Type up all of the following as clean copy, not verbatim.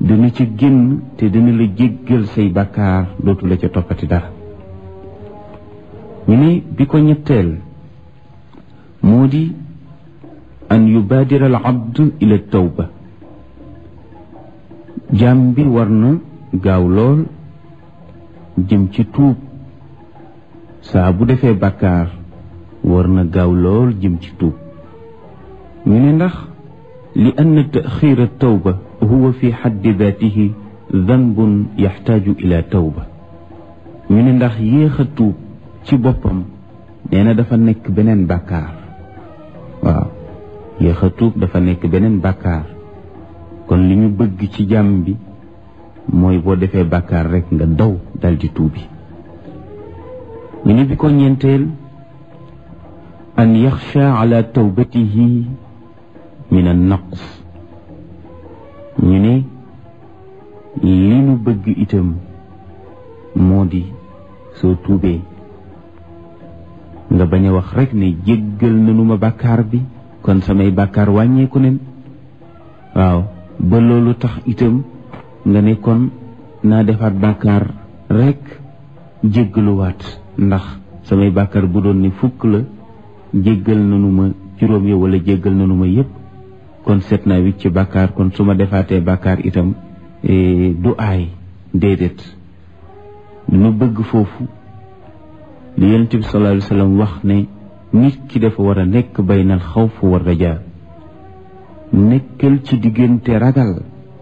dina ci génn te dina la jéggal say bàkkaar dootu la ca toppati dara. ñu ne bi ko ñetteel moo di an yubaadira al abd ila tawba. jaam bi war na gaaw lool jëm ci tuub. saa bu defee bàkkaar war na gaaw lool jëm ci tuub. ñu ne ndax li anna taxiira tawba huwa fi xaddi daatihi danbun yaxtaaju ila tawba. ñu ne ndax yéex a tuub ci boppam nee na dafa nekk beneen bàkkaar. waaw yéex a tuub dafa nekk beneen bàkkaar. kon li ñu bëgg ci jàmm bi mooy boo defee bàkkaar rekk nga daw dal di tuubi. ñu ne bi ko ñeenteel an yaxsha ala tawbatihi min an naqs. ñu ne li nu bëgg itam moo di soo tuubee nga bañ a wax rekk ne jéggal nanu ma bàkkaar bi kon samay bàkkaar wàññeeku nen. waaw ba loolu tax itam nga ne kon naa defaat bàkkaar rekk jéggaluwaat ndax samay bàkkaar bu doon ni fukk la jéggal nanu ma juróom ya wala jéggal nanu ma yépp kon seet naa wicc ci bàkkaar kon su ma defaatee bàkkaar itam du aay. déedéet nu bëgg foofu li Yonent bi sallallahu alayhi wa sallam wax ne nit ki dafa war a nekk baynal xawf wa rajaa. nekkal ci diggante ragal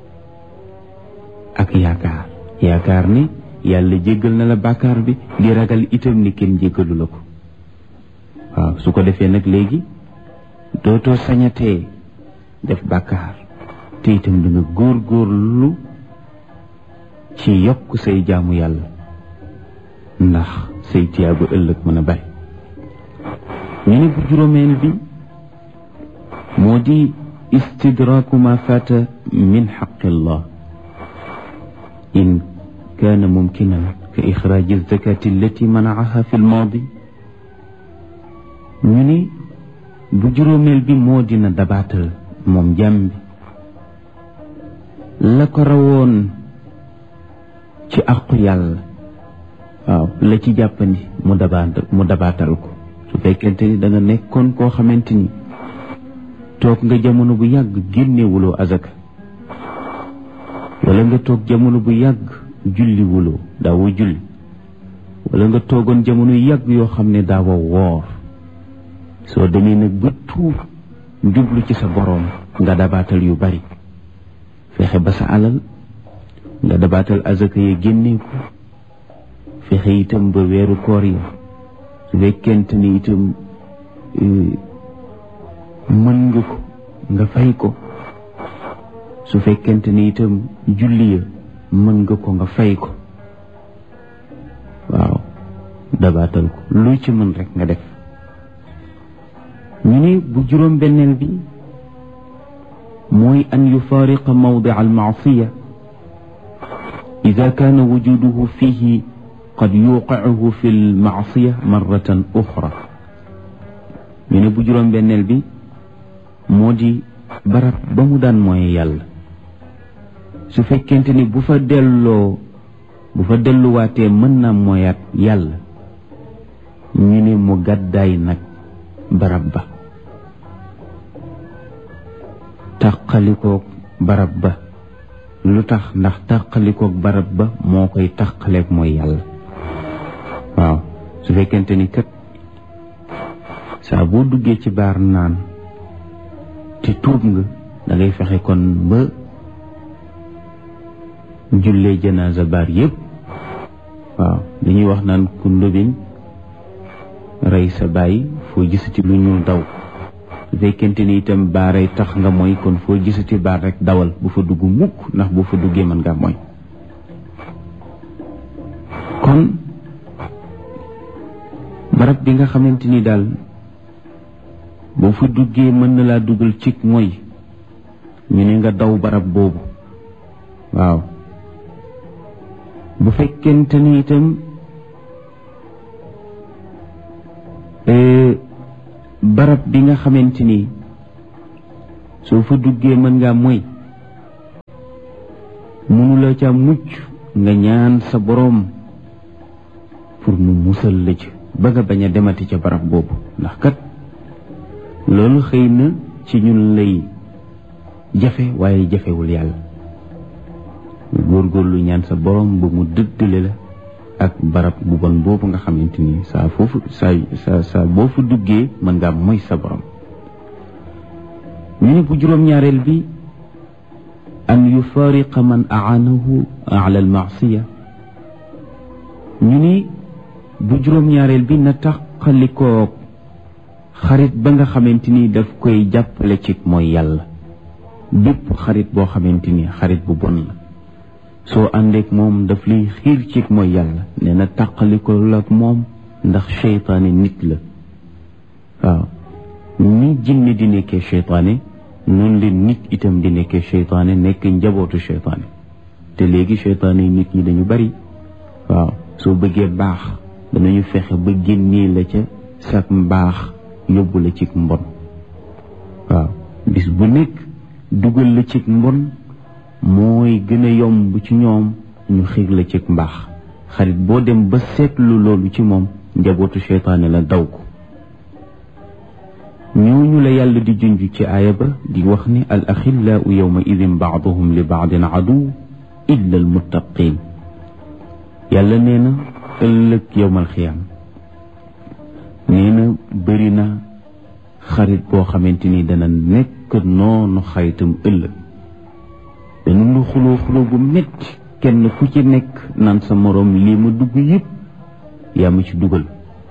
ak yaakaar. yaakaar ni yàlla jéggal na la bàkkaar bi di ragal itam ni kenn jéggalu la ko. waaw su ko defee nag léegi dootoo sañatee def bàkkaar te itam da nga góorgóorlu ci yokk say jaamu yàlla ndax say tiyaabu ëllëg mën a bari. ñu ne bu juróomeel bi moo di istidraaku ma faata min xaqillah in kaana mumkinan ka ixraaji zakati allati manaaha fi lmaadi. ñu ne bu juróomeel bi moo dina dabaatal moom jàmm bi la ko rawoon ci aqu yàlla. waaw la ci jàppandi mu dabaatal ko. su fekkente ni da nga nekkoon koo xamante ni toog nga jamono bu yàgg génnewuloo azaka wala nga toog jamono bu yàgg julliwuloo daawoo julli wala nga toogoon jamono yu yàgg yoo xam ne daawoo woor. soo demee nag ba tuub jublu ci sa boroom nga dabaatal yu bari. fexe ba sa alal nga dabaatal azaka ya génnee ko. fexe itam ba weeru koor yi su fekkente ni itam mën nga ko nga fay ko. su fekkente ni itam julli ya mën nga ko nga fay ko. waaw dabaatal ko lu ci mën rekk nga def. ñu ne bu juróom benneel bi mooy an yufaariqa mawdi'a al-ma'siya ida kaana wujuduhu fihi qad yuqi'uhu fi al-ma'siya marratan uxra. ñu ne bu juróom benneel bi moo di barab ba mu daan mooy yàlla su fekkente ni bu fa delluwaatee mën na mooyaat yàlla. ñu ne mu gàddaay nag barab ba tàqalikoog barab ba. lu tax ndax tàqalikoog barab ba moo koy tàqaleeg mooy yàlla. waaw su fekkente ni kat saa boo duggee ci baar naan te tuub nga da ngay fexe kon ba jullee janaasa baar yépp. waaw dañuy wax naan ku ndóbin rey sa baay foo gisati lu ñuul daw. su fekkente ni itam baaray tax nga mooy kon foo gisati baar rek dawal bu fa dugg mukk ndax bu fa duggee mën ngaa mooy. kon barab bi nga xamante ni daal boo fa duggee mën na laa dugal ci mooy ñu ne nga daw barab boobu. waaw bu fekkente ni itam barab bi nga xamante ni soo fa duggee mën ngaa mooy mënula ca mucc nga ñaan sa boroom pour mu musal la ci ba nga bañ a demati ca barab boobu ndax kat loolu xëy na ci ñun lay jafe waaye jafewul yàlla góorgóorlu ñaan sa boroom ba mu dëddale la ak barab bu bon boobu nga xamante ni saa boo fu duggee mën ngaa moy sa boroom. ñu ne bu juróom-ñaareel bi an yufariqa man aanahu ala almaasiya. ñu ni bu juróom-ñaareel bi na taqalikoo xarit ba nga xamante ni daf koy jàppale ci mooy yàlla. bépp xarit boo xamante ni xarit bu bon la soo àndeek moom daf lay xiir ci mooy yàlla nee na taqalikoo la ak moom ndax seytaane nit la. waaw ni jinne di nekkee seytaane noonu leen nit itam di nekkee seytaane nekk njabootu seytaane te léegi seytaane yi nit ñi dañu bari. waaw soo bëggee baax danañu fexe ba génnee la ca sak mbaax yóbbu la ci mbon. waaw bis bu nekk dugal la ci mbon mooy gën a yomb ci ñoom ñu xiir la ci mbaax. xarit boo dem ba seetlu loolu ci moom njabootu seytaane la daw ko. ñooñu la yàlla di junj ci aaya ba di wax ni al axillaau yawma idin baaduhum li baadin aduw illa al muttaqin. yàlla nee na ëllëg yawmal xiyaam nee na bëri na xarit boo xamante ni dana nekk noonu xaritam ëllëg dana lu xuloo bu metti kenn ku ci nekk naan sa moroom lii ma dugg yëpp yaa ma ci dugal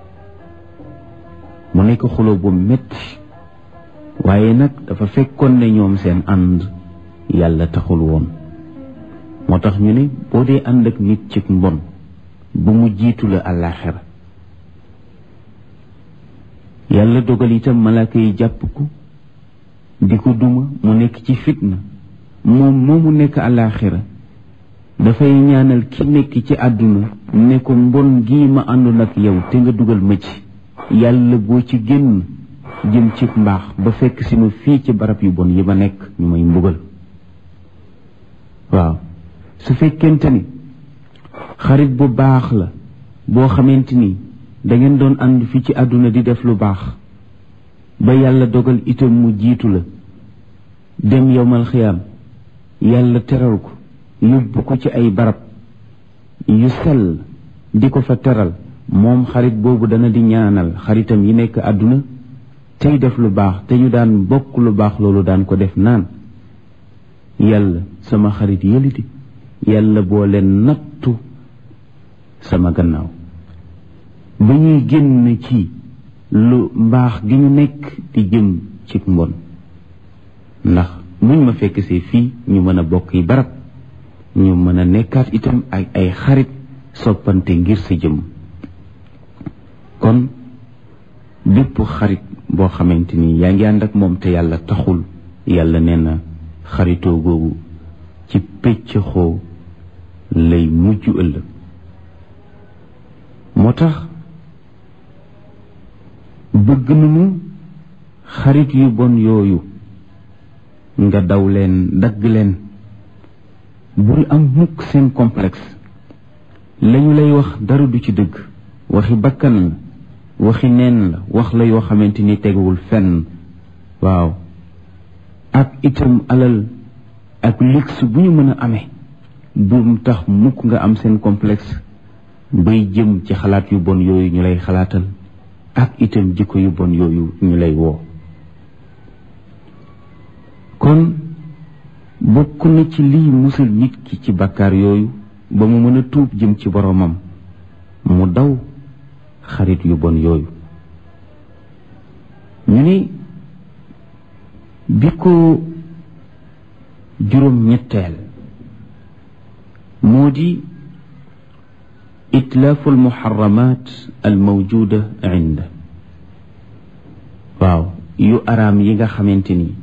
mu nekk xuloo bu metti waaye nag dafa fekkoon ne ñoom seen ànd yàlla taxul woon. moo tax ñu ne boo dee ànd ak nit ci mbon bu mu jiitu la àllaaxira yàlla dogal itam malaaka yi jàpp ko di ko duma mu nekk ci fitna moom moomu nekk àllaaxira dafay ñaanal ki nekk ci àdduna ne ko mbon gii ma àndoon ak yow te nga dugal ma ci yàlla boo ci génn jëm ci mbaax ba fekk si ma fii ci barab yu bon yi ma nekk ñu may mbugal. waaw su fekkente ni xarit bu baax la boo xamante ni da ngeen doon ànd fii ci àdduna di def lu baax ba yàlla dogal itam mu jiitu la dem yowmal xiyaam yàlla teral ko yóbbu ko ci ay barab yu sell di ko fa teral moom xarit boobu dana di ñaanal xaritam yi nekk àdduna tey def lu baax te ñu daan bokk lu baax loolu daan ko def naan yàlla sama xarit yëliti yàlla boo leen nattu sama gannaaw ba ñuy génn ci lu mbaax gi ñu nekk di jëm ci mbon ndax muñ ma fekk see fii ñu mën a bokk yi barab ñu mën a nekkaat itam ak ay xarit soppante ngir sa jëm. kon bépp xarit boo xamante ni yaa ngi ànd ak moom te yàlla taxul yàlla nee na xaritoo googu ci pëcc xoo lay mujj ëllëg. moo tax bëgg nañu xarit yu bon yooyu nga daw leen dagg leen bul am mukk seen complexe lañu lay wax dara du ci dëgg waxi bakkan la waxi neen la wax la yoo xamante ni teguwul fenn. waaw ak itam alal ak luxe bu ñu mën a amee bu tax mukk nga am seen complexe bay jëm ci xalaat yu bon yooyu ñu lay xalaatal ak itam jikko yu bon yooyu ñu lay woo. kon bokk na ci lii musal nit ki ci bakkaar yooyu ba mu mën a tuub jëm ci boromam mu daw xarit yu bon yooyu. ñu ni bi ko juróom ñetteel moo di itlaafu almuharramat almawjuda inda. waaw yu araam yi nga xamante ni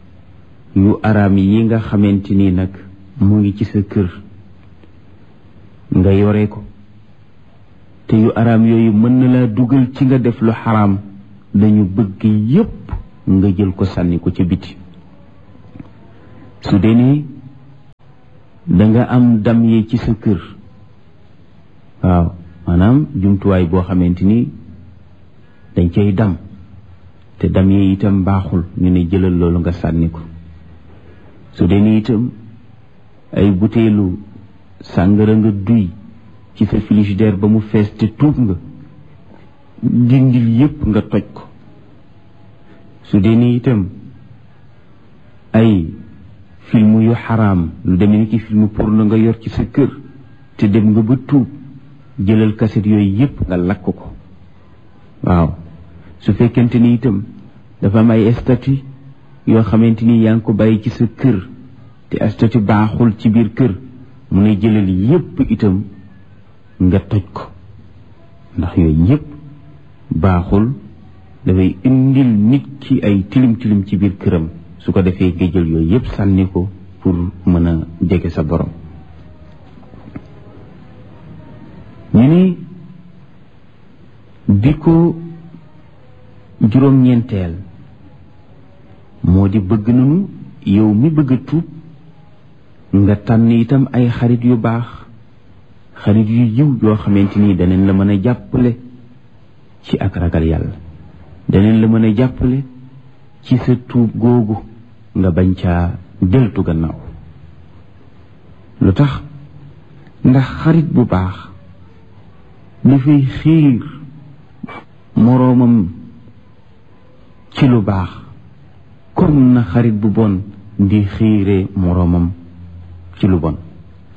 nag mu ngi ci sa kër nga yore ko te yu araam yooyu mën na laa dugal ci nga def lu xaraam dañu bëgg yépp nga jël ko sànni ko ca biti. su dee ni danga am dam yi ci sa kër waaw maanaam jumtuwaay boo xamante ni dañ cay dam te dam yi itam baaxul ñu ne jëlal loolu nga sànni ko su dee ni itam ay butéelu sàngara nga duy ci sa frigidaire ba mu fees te tuub nga dindil yépp nga toj ko su dee ni itam ay film yu xaraam lu demee ni ki film porno nga yor ci sa kër te dem nga ba tuub jëlal kaset yooyu yépp nga lakk ko waaw su fekkente ni itam dafa am ay statut yoo xamante ni yaa ngi ko bàyyi ci sa kër te statut baaxul ci biir kër mu ne jëlal yépp itam nga toj ko ndax yooyu yépp baaxul dafay indil nit ki ay tilim tilim ci biir këram su ko defee nga jël yooyu yépp sànni ko pour mën a jege sa borom ñu ni bi ko juróom-ñeenteel moo di bëgg nañu yow mi bëgg a tuub nga tànn itam ay xarit yu baax xarit yu yiw yoo xamante ni daneen la mën a jàppale ci ak ragal yàlla daneen la mën a jàppale ci sa tuub googu nga bañ caa deltu gannaaw lu tax ndax xarit bu baax dafay xiir moroomam ci lu baax comme na xarit bu bon di xiire moroomam ci lu bon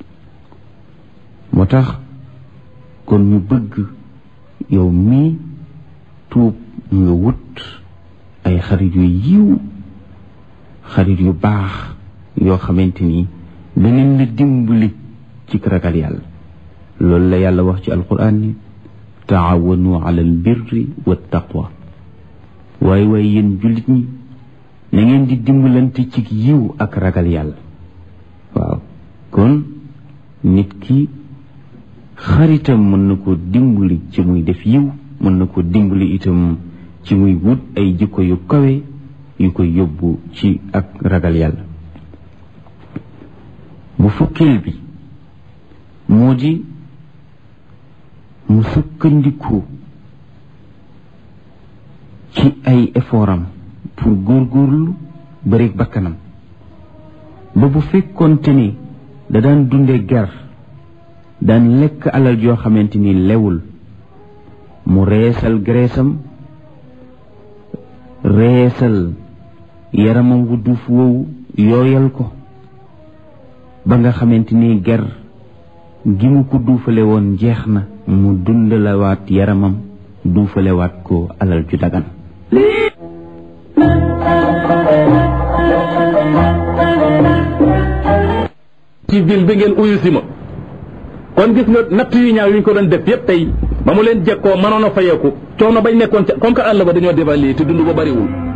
moo tax kon ñu bëgg yow mii tuub nga wut ay xarit yu yiw xarit yu baax yoo xamante ni danañ la dimbali ci ragal yàlla loolu la yàlla wax ci alquran ni taawanu ala al birri wa taqwa waaye yéen jullit ñi na ngeen di dimbalante ci yiw ak ragal yàlla waaw kon nit ki xaritam mën na ko dimbali ci muy def yiw mën na ko dimbali itam ci muy wut ay jikko yu kawe yu koy yóbbu ci ak ragal yàlla bu fukkeel bi moo di mu sukkandiku ci ay effortam pour góorgóorlu bëreeg bakkanam ba bu fekkoonte ni da daan dunde ger daan lekk alal joo xamante ni lewul mu reesal greesam reesal yaramam wu duuf woowu yooyal ko ba nga xamante ni ger gi mu ko duufale woon jeex na mu dundalawaat yaramam duufalewaat ko alal ju dagan ci ville bi ngeen uyu si ma kon gis nga natt yu ñaaw yi ñu ko doon def yépp tey ba mu leen jekkoo mënoon a fayeeku coono bañ nekkoon ca comme que àll ba dañoo dévaluer te dund ba bariwul